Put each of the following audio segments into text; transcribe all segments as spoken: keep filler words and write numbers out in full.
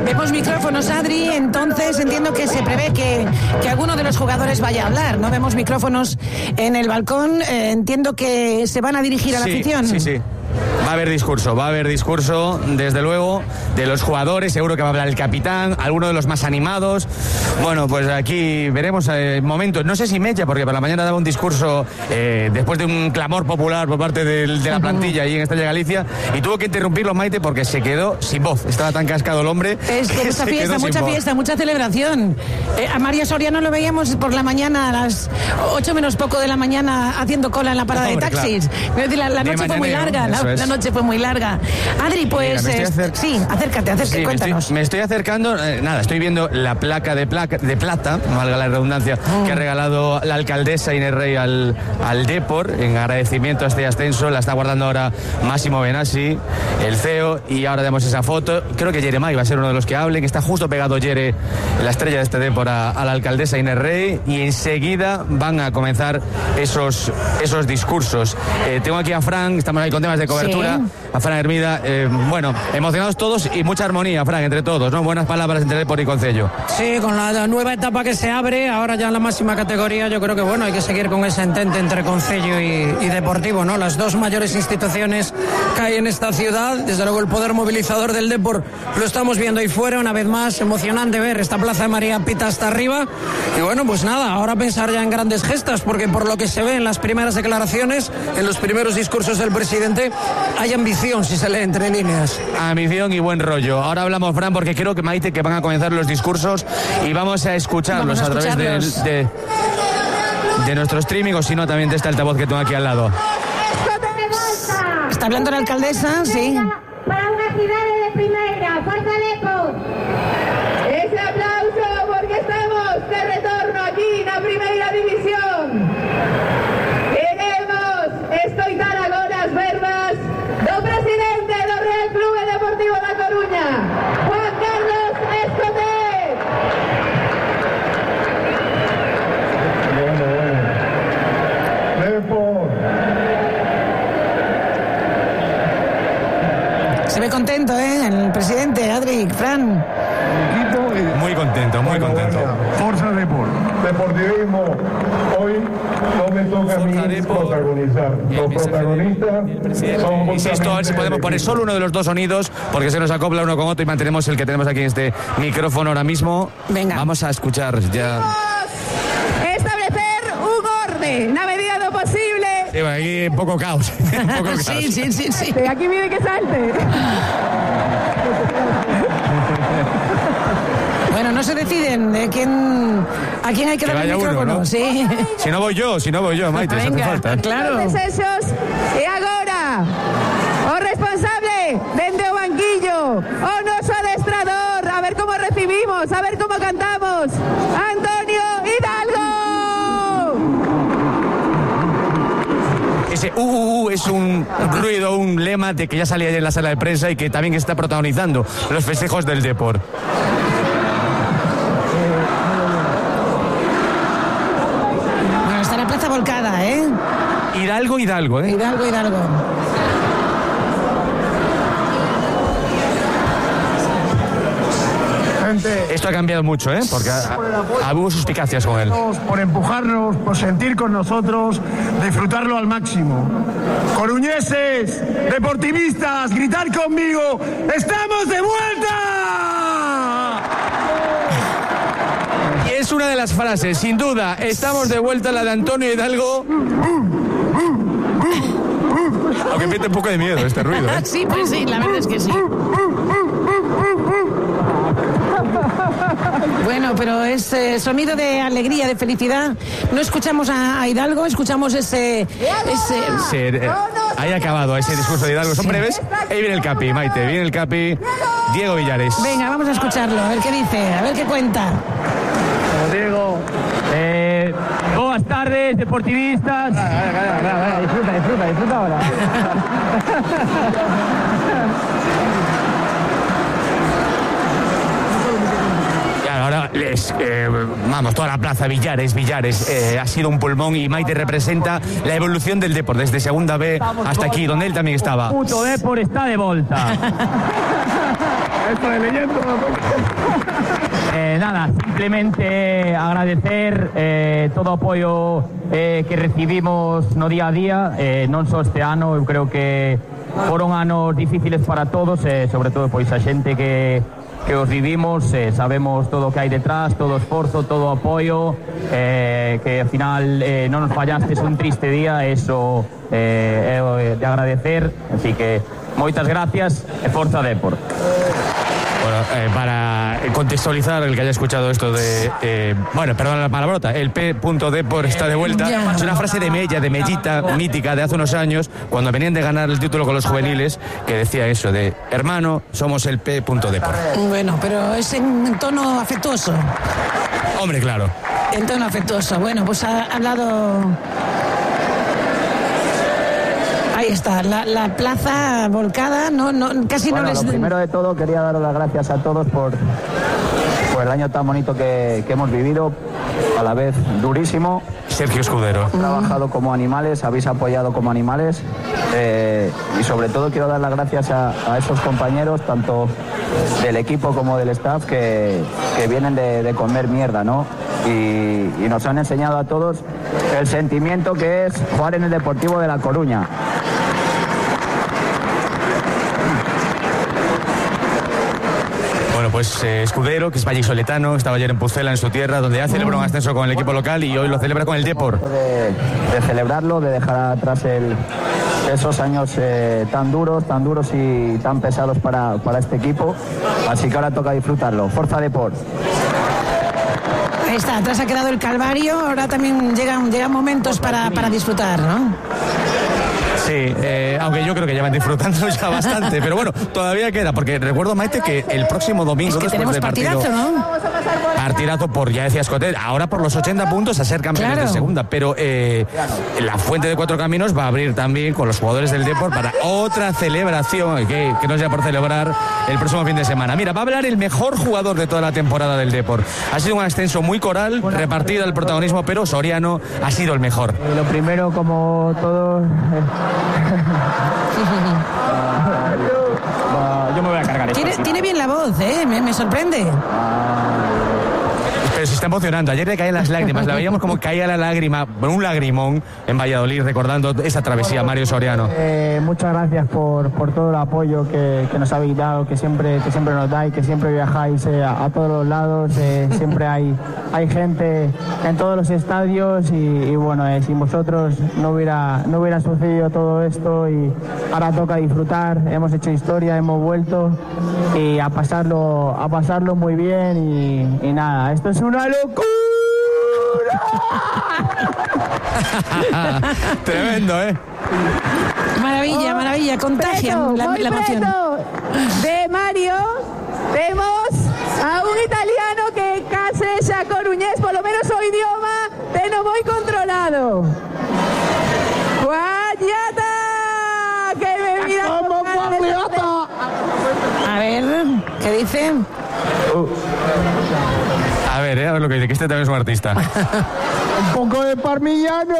Vemos micrófonos, Adri, entonces entiendo que se prevé que, que alguno de los jugadores vaya a hablar, ¿no? Vemos micrófonos en el balcón, eh, entiendo que se van a dirigir a la sí, afición. Sí, sí. Va a haber discurso, va a haber discurso, desde luego, de los jugadores. Seguro que va a hablar el capitán, alguno de los más animados. Bueno, pues aquí veremos eh, momentos. No sé si Mecha, porque por la mañana daba un discurso eh, después de un clamor popular por parte de, de la plantilla ahí en Estella Galicia, y tuvo que interrumpirlo Maite porque se quedó sin voz. Estaba tan cascado el hombre. Es que mucha fiesta, mucha fiesta, mucha celebración. Eh, a María Soriano lo veíamos por la mañana, a las ocho menos poco de la mañana, haciendo cola en la parada Hombre, de taxis. Claro. La, la noche fue muy larga. La, La noche fue muy larga. Adri, pues Mira, acer... sí, acércate, acércate, sí, cuéntanos. Me estoy, me estoy acercando, eh, nada, estoy viendo la placa de, placa, de plata, no valga la redundancia, oh. que ha regalado la alcaldesa Inés Rey al, al Depor en agradecimiento a este ascenso. La está guardando ahora Máximo Benassi, el C E O, y ahora vemos esa foto. Creo que Jeremai va a ser uno de los que hablen, que está justo pegado Jere, la estrella de este Depor, a, a la alcaldesa Inés Rey, y enseguida van a comenzar esos, esos discursos. Eh, tengo aquí a Fran, estamos ahí con temas de cobertura. Sí. A Fran Hermida, eh, bueno, emocionados todos y mucha armonía, Fran, entre todos, ¿no? Buenas palabras entre Depor y Concello. Sí, con la nueva etapa que se abre, ahora ya en la máxima categoría, yo creo que bueno, hay que seguir con ese entente entre Concello y, y Deportivo, ¿no? Las dos mayores instituciones que hay en esta ciudad. Desde luego el poder movilizador del Depor lo estamos viendo ahí fuera, una vez más, emocionante ver esta Plaza de María Pita hasta arriba. Y bueno, pues nada, ahora pensar ya en grandes gestas, porque por lo que se ve en las primeras declaraciones, en los primeros discursos del presidente, hay ambición, si se lee entre líneas. Ambición y buen rollo. Ahora hablamos, Fran, porque creo que Maite que van a comenzar los discursos y vamos a escucharlos, vamos a, a través de, de, de nuestro streaming, o si no, también de este altavoz que tengo aquí al lado. Está hablando la alcaldesa, sí. Para una ciudad de primera, Fuerza Depor. Ese aplauso porque estamos de retorno aquí en la primera división. Queremos estoitar agora as verbas do presidente do Real Club Deportivo da Coruña, Juan Carlos Escotet. Bueno, bueno. Se ve contento, ¿eh? El presidente, Adri, Fran. Muy contento, muy contento. Forza Depor. Deportivismo. Hoy no me toca a mí protagonizar. Los protagonistas son... Insisto, a ver si podemos poner solo uno de los dos sonidos, porque se nos acopla uno con otro y mantenemos el que tenemos aquí en este micrófono ahora mismo. Venga. Vamos a escuchar ya. Establecer un orden, na medida do posible. Sí, bueno, aquí un poco caos. un poco caos. Sí, sí, sí, sí. Aquí pide que salte. Bueno, no se deciden de quién, a quién hay que, que dar el micrófono. Uno, ¿no? Sí. Si no voy yo, si no voy yo, Maite, Venga, hace falta. Claro. E agora, o responsable dende o banquillo, o noso adestrador, a ver cómo recibimos, a ver cómo cantamos. Antonio Hidalgo. Ese uh, uh, uh es un ruido, un lema de que ya salía ayer en la sala de prensa y que también está protagonizando los festejos del Depor. Bueno, está la plaza volcada, ¿eh? Hidalgo, Hidalgo, ¿eh? Hidalgo, Hidalgo. Esto ha cambiado mucho, ¿eh? Porque ha, ha habido suspicacias con él. Por empujarnos, por sentir con nosotros, disfrutarlo al máximo. Coruñeses, deportivistas, gritar conmigo, ¡estamos de vuelta! Y es una de las frases, sin duda, estamos de vuelta, la de Antonio Hidalgo. Aunque mete un poco de miedo este ruido, ¿eh? Sí, pues sí, la verdad es que sí. Bueno, pero es eh, sonido de alegría, de felicidad. No escuchamos a, a Hidalgo, escuchamos ese... ese... Sí, eh, ahí ha acabado ese discurso de Hidalgo. Son breves. Ahí viene el Capi, Maite, viene el Capi. Diego Villares. Venga, vamos a escucharlo, a ver qué dice, a ver qué cuenta. Diego, eh, buenas tardes, deportivistas. Vale, vale, vale, vale, disfruta, disfruta, disfruta ahora. Ahora les, eh, vamos, toda la plaza Villares, Villares, eh, ha sido un pulmón, y Maite representa la evolución del Depor desde segunda B hasta aquí, donde él también estaba. Puto Depor está de volta. Esto de leyendo. Eh, nada, simplemente agradecer eh, todo o apoio eh, que recibimos no día a día, eh, non só este ano. Eu creo que foron anos difíciles para todos, eh, sobre todo pois a xente que que os vivimos, eh, sabemos todo o que hai detrás, todo o esforzo, todo o apoio, eh, que ao final eh, non nos fallastes un triste día, eso eh, é de agradecer, así que moitas gracias e forza Depor. Bueno, eh, para contextualizar el que haya escuchado esto de... Eh, bueno, perdón la palabrota, el P. Depor está de vuelta. Yeah. Es una frase de Mella, de Mellita, mítica, de hace unos años, cuando venían de ganar el título con los juveniles, que decía eso de, hermano, somos el P. Depor. Bueno, pero es en tono afectuoso. Hombre, claro. En tono afectuoso. Bueno, pues ha hablado... Ahí está, la, la plaza volcada, no, no, casi bueno, no les... Lo primero de todo, quería daros las gracias a todos por, por el año tan bonito que, que hemos vivido, a la vez durísimo. Sergio Escudero. Habéis trabajado como animales, habéis apoyado como animales, eh, y sobre todo quiero dar las gracias a, a esos compañeros, tanto del equipo como del staff, que, que vienen de, de comer mierda, ¿no? Y, y nos han enseñado a todos el sentimiento que es jugar en el Deportivo de La Coruña. Bueno, pues eh, Escudero, que es vallisoletano, estaba ayer en Pucela, en su tierra, donde ya celebró un ascenso con el equipo local y hoy lo celebra con el Depor. De, de celebrarlo, de dejar atrás el, esos años eh, tan duros, tan duros y tan pesados para, para este equipo. Así que ahora toca disfrutarlo. Forza Depor. Ahí está, atrás ha quedado el calvario, ahora también llegan, llegan momentos para, para disfrutar, ¿no? Sí, eh, aunque yo creo que ya van disfrutando ya bastante, pero bueno, todavía queda, porque recuerdo, Maite, que el próximo domingo, es que después tenemos del partido, partidazo, ¿no? Partidazo por, ya decías, Cotet, ahora por los ochenta puntos a ser campeones claro. de segunda, pero eh, la Fuente de Cuatro Caminos va a abrir también con los jugadores del Depor para otra celebración, que, que no sea por celebrar el próximo fin de semana. Mira, va a hablar el mejor jugador de toda la temporada del Depor. Ha sido un ascenso muy coral, repartido el protagonismo, pero Soriano ha sido el mejor. Eh, lo primero, como todo... Yo me voy a cargar esto. Tiene, tiene bien la voz, ¿eh? Me, me sorprende. Pero se está emocionando. Ayer le caían las lágrimas. La veíamos como caía la lágrima, un lagrimón en Valladolid, recordando esa travesía, Mario Soriano. Eh, muchas gracias por, por todo el apoyo que, que nos habéis dado, que siempre, que siempre nos dais, que siempre viajáis eh, a, a todos los lados. Eh, siempre hay, hay gente en todos los estadios y, y bueno, eh, sin vosotros no hubiera, no hubiera sucedido todo esto y ahora toca disfrutar. Hemos hecho historia, hemos vuelto y a pasarlo, a pasarlo muy bien y, y nada, esto es un ¡una locura! Tremendo, ¿eh? Maravilla, maravilla, contagian la, la emoción. De Mario vemos a un italiano que casella coruñés, por lo menos su idioma, tengo muy controlado. ¡Guayata! ¡Que me mira! A ver, ¿qué dice? Uh. A ver, eh, a ver lo que dice, que este también es un artista. Un poco de parmigiano.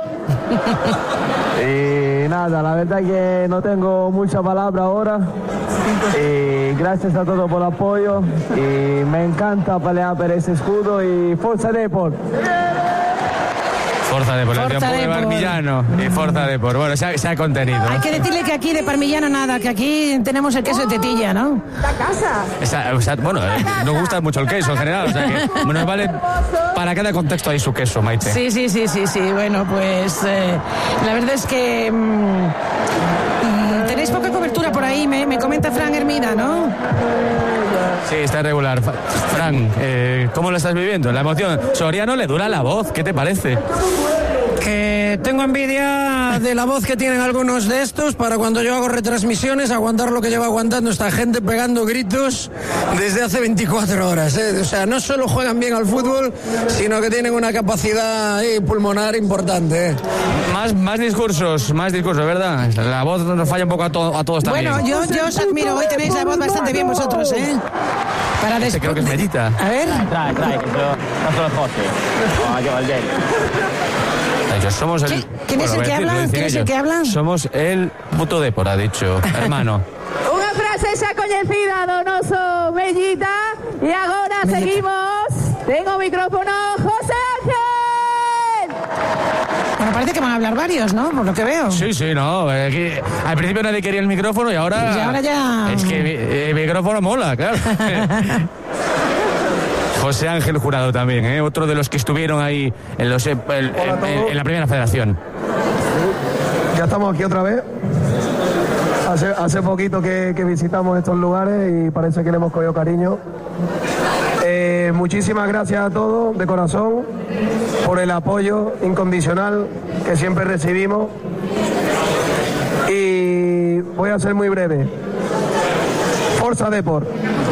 Y nada, la verdad que no tengo mucha palabra ahora. Y gracias a todos por el apoyo. Y me encanta pelear por ese escudo y Forza Depor. Forza Depor, el tiempo de Parmigiano y Forza Depor. Bueno, se ha, se ha contenido. Hay que decirle que aquí de Parmigiano nada, que aquí tenemos el queso de tetilla, ¿no? La casa. Esa, o sea, bueno, eh, nos gusta mucho el queso en general, o sea que nos vale para cada contexto hay su queso, Maite. Sí, sí, sí, sí, sí. Bueno, pues eh, la verdad es que mmm, tenéis poca cobertura por ahí, me, me comenta Fran Hermida, ¿no? Sí, está irregular. Fran, eh, ¿cómo lo estás viviendo? La emoción. Soriano le dura la voz, ¿qué te parece? Que tengo envidia de la voz que tienen algunos de estos para cuando yo hago retransmisiones, aguantar lo que lleva aguantando esta gente pegando gritos desde hace veinticuatro horas, ¿eh? O sea, no solo juegan bien al fútbol, sino que tienen una capacidad eh, pulmonar importante, ¿eh? Más, más discursos, más discursos, ¿verdad? La voz nos falla un poco a, to- a todos también. Bueno, yo, yo os admiro, hoy tenéis la voz bastante bien vosotros, ¿eh? Para después... Creo que es Mellita. A ver. Trae, trae, que yo no solo José. No, yo, el de él. Somos el... ¿Quién, ¿quién bueno, es el que habla? ¿Quién es el que habla? Somos el puto Depor, ha dicho, hermano. Una frase esa coñecida Donoso Mellita. Y ahora Mellita. Seguimos. Tengo micrófono, José Ángel. Bueno, parece que van a hablar varios, ¿no? Por lo que veo. Sí, sí, no. Aquí, al principio nadie quería el micrófono y ahora... Y ahora ya... Es que el micrófono mola, claro. José Ángel Jurado también, ¿eh? Otro de los que estuvieron ahí en, los, el, el, en, en la primera federación. Ya estamos aquí otra vez. Hace, hace poquito que, que visitamos estos lugares y parece que le hemos cogido cariño. Eh, muchísimas gracias a todos, de corazón, por el apoyo incondicional que siempre recibimos. Y voy a ser muy breve. Forza Depor.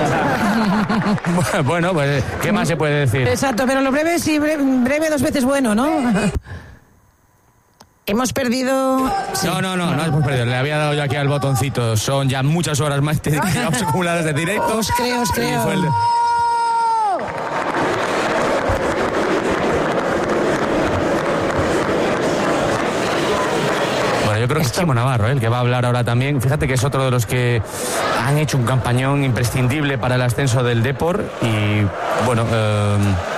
Bueno, pues, ¿qué más se puede decir? Exacto, pero lo breve sí, breve, breve dos veces bueno, ¿no? Hemos perdido... Sí. No, no, no, no hemos perdido. Le había dado yo aquí al botoncito. Son ya muchas horas más que llevamos acumuladas de directo. Os creo, os creo. Fue el... Bueno, yo creo que es Chimo Navarro, ¿eh? El que va a hablar ahora también. Fíjate que es otro de los que han hecho un campañón imprescindible para el ascenso del Depor. Y, bueno... Eh...